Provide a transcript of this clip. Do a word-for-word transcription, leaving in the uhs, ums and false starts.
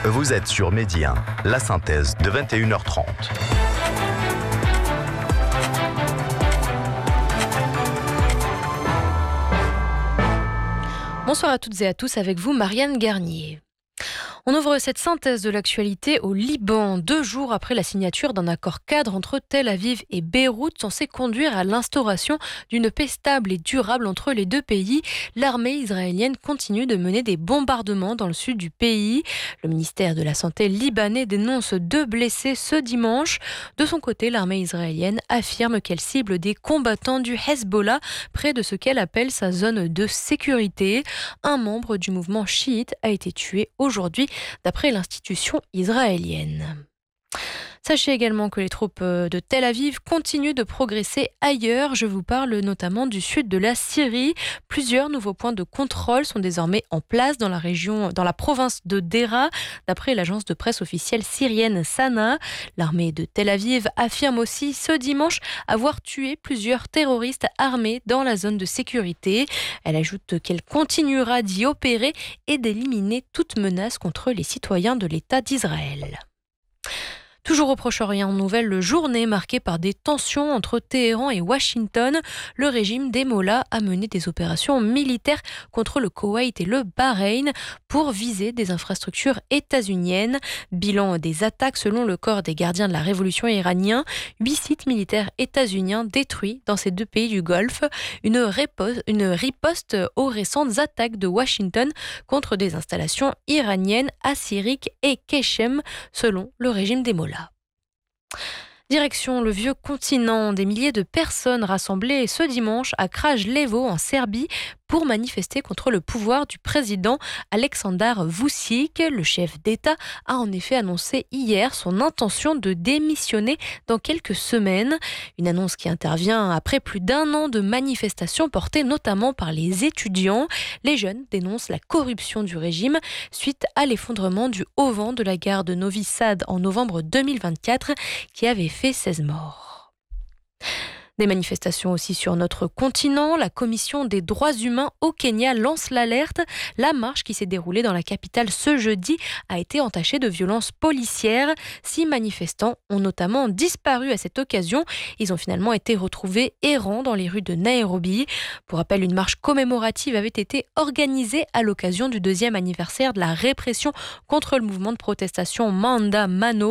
Vous êtes sur Midi un, la synthèse de vingt et une heures trente. Bonsoir à toutes et à tous, avec vous Marianne Garnier. On ouvre cette synthèse de l'actualité au Liban, deux jours après la signature d'un accord cadre entre Tel Aviv et Beyrouth censé conduire à l'instauration d'une paix stable et durable entre les deux pays. L'armée israélienne continue de mener des bombardements dans le sud du pays. Le ministère de la Santé libanais dénonce deux blessés ce dimanche. De son côté, l'armée israélienne affirme qu'elle cible des combattants du Hezbollah près de ce qu'elle appelle sa zone de sécurité. Un membre du mouvement chiite a été tué aujourd'hui d'après l'institution israélienne. Sachez également que les troupes de Tel Aviv continuent de progresser ailleurs. Je vous parle notamment du sud de la Syrie. Plusieurs nouveaux points de contrôle sont désormais en place dans la région, dans la province de Deraa, d'après l'agence de presse officielle syrienne Sana. L'armée de Tel Aviv affirme aussi ce dimanche avoir tué plusieurs terroristes armés dans la zone de sécurité. Elle ajoute qu'elle continuera d'y opérer et d'éliminer toute menace contre les citoyens de l'État d'Israël. Toujours au Proche-Orient, nouvelle journée marquée par des tensions entre Téhéran et Washington. Le régime des Mollahs a mené des opérations militaires contre le Koweït et le Bahreïn pour viser des infrastructures états-uniennes. Bilan des attaques selon le corps des gardiens de la révolution iranien. Huit sites militaires états-uniens détruits dans ces deux pays du Golfe. Une riposte, une riposte aux récentes attaques de Washington contre des installations iraniennes à Sirik et Keshem, selon le régime des Mollahs. Direction le vieux continent, des milliers de personnes rassemblées ce dimanche à Kraljevo en Serbie pour manifester contre le pouvoir du président Aleksandar Vučić. Le chef d'État a en effet annoncé hier son intention de démissionner dans quelques semaines. Une annonce qui intervient après plus d'un an de manifestations portées notamment par les étudiants. Les jeunes dénoncent la corruption du régime suite à l'effondrement du haut-vent de la gare de Novi Sad en novembre deux mille vingt-quatre qui avait fait seize morts. Des manifestations aussi sur notre continent. La Commission des droits humains au Kenya lance l'alerte. La marche qui s'est déroulée dans la capitale ce jeudi a été entachée de violences policières. Six manifestants ont notamment disparu à cette occasion. Ils ont finalement été retrouvés errants dans les rues de Nairobi. Pour rappel, une marche commémorative avait été organisée à l'occasion du deuxième anniversaire de la répression contre le mouvement de protestation Maandamano.